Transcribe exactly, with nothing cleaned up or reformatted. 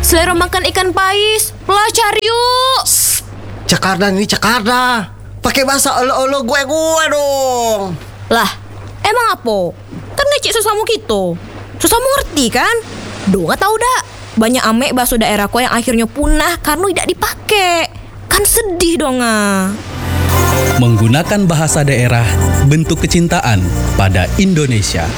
selera makan ikan pais. Lah cari yuk. Cakarda nih cakarda. Pakai bahasa olo-olo gue-gue dong. Lah, emang apa? Kan ngecik sesamu gitu. Sesamu ngerti kan? Do nggak tahu dah. Banyak amek bahasa daerahku yang akhirnya punah karena tidak dipakai. Kan sedih dong ah. Menggunakan bahasa daerah bentuk kecintaan pada Indonesia.